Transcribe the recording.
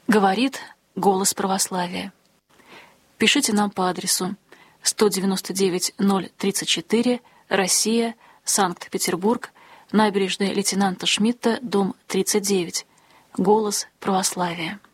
Говорит голос православия. Пишите нам по адресу 199-034, Россия, Санкт-Петербург, набережная лейтенанта Шмидта, дом 39. Голос православия.